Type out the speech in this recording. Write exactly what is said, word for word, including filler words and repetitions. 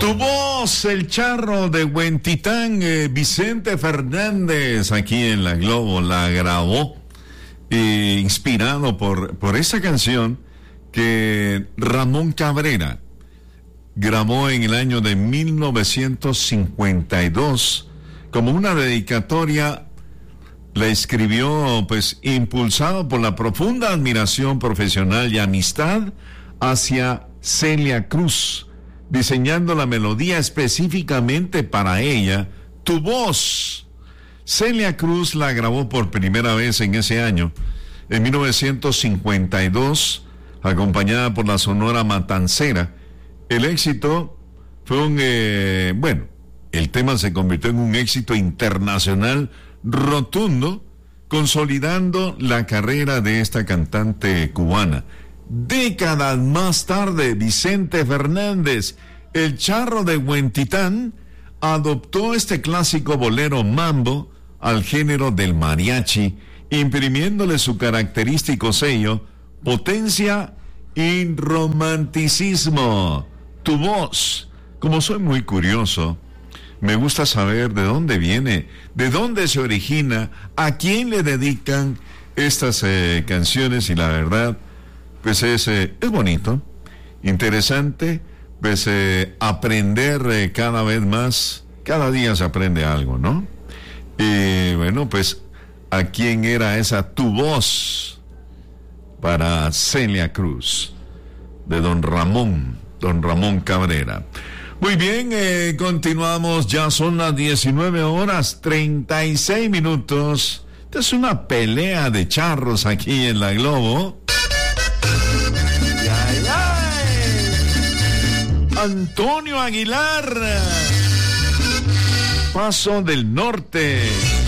Tu voz, el charro de Huentitán, eh, Vicente Fernández, aquí en La Globo, la grabó, eh, inspirado por, por esa canción que Ramón Cabrera grabó en el año de mil novecientos cincuenta y dos, como una dedicatoria. La escribió, pues, impulsado por la profunda admiración profesional y amistad hacia Celia Cruz, diseñando la melodía específicamente para ella, Tu voz. Celia Cruz la grabó por primera vez en ese año, en mil novecientos cincuenta y dos, acompañada por la Sonora Matancera. El éxito fue un, eh, bueno, el tema se convirtió en un éxito internacional rotundo, consolidando la carrera de esta cantante cubana. Décadas más tarde, Vicente Fernández, el charro de Huentitán, adoptó este clásico bolero mambo al género del mariachi, imprimiéndole su característico sello, potencia y romanticismo. Tu voz. Como soy muy curioso, me gusta saber de dónde viene, de dónde se origina, a quién le dedican estas eh, canciones, y la verdad, pues es, eh, es bonito, interesante, pues eh, aprender eh, cada vez más, cada día se aprende algo, ¿no? Y bueno, pues, ¿a quién era esa Tu voz? Para Celia Cruz, de don Ramón, don Ramón Cabrera. Muy bien, eh, continuamos, ya son las diecinueve horas treinta y seis minutos. Esta es una pelea de charros aquí en La Globo. ¡Ay, ay! Antonio Aguilar, Paso del Norte.